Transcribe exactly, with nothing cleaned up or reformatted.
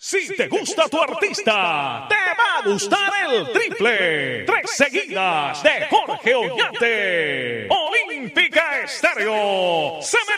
Si te gusta tu artista, te va a gustar el triple. Tres seguidas de Jorge Oñate. Olímpica Estéreo. Se